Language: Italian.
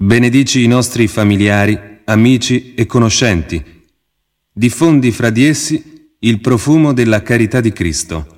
Benedici i nostri familiari, amici e conoscenti. Diffondi fra di essi il profumo della carità di Cristo.